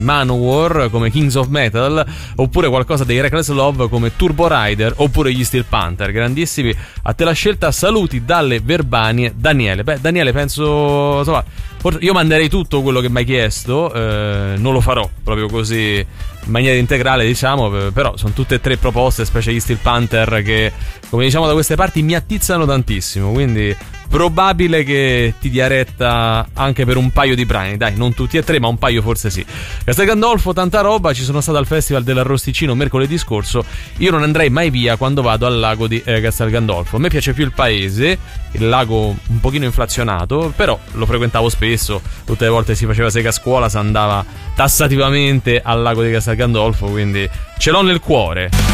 Manowar come Kings of Metal, oppure qualcosa dei Reckless Love come Turbo Rider, oppure gli Steel Panther. Grandissimi. A te la scelta, saluti dalle Verbanie, Daniele. Beh, Daniele, penso, insomma, io manderei tutto quello che mi hai chiesto, non lo farò proprio così in maniera integrale, diciamo, però sono tutte e tre proposte, specie gli Steel Panther, che, come diciamo da queste parti, mi attizzano tantissimo, quindi probabile che ti dia retta anche per un paio di brani, dai, non tutti e tre, ma un paio forse sì. Castel Gandolfo, tanta roba. Ci sono stato al Festival dell'Arrosticino mercoledì scorso. Io non andrei mai via quando vado al lago di Castel Gandolfo. A me piace più il paese, il lago un pochino inflazionato, però lo frequentavo spesso. Tutte le volte si faceva sega a scuola, si andava tassativamente al lago di Castel Gandolfo, quindi ce l'ho nel cuore.